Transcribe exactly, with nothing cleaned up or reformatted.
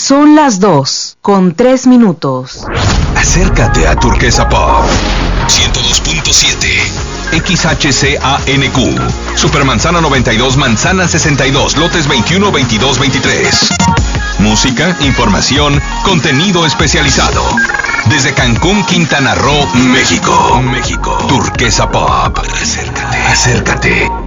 Son las dos, con tres minutos. Acércate a Turquesa Pop. ciento dos punto siete. X H C A N Q. Supermanzana noventa y dos, Manzana sesenta y dos, lotes veintiuno, veintidós, veintitrés. Música, información, contenido especializado. Desde Cancún, Quintana Roo, México. México. Turquesa Pop. Acércate. Acércate.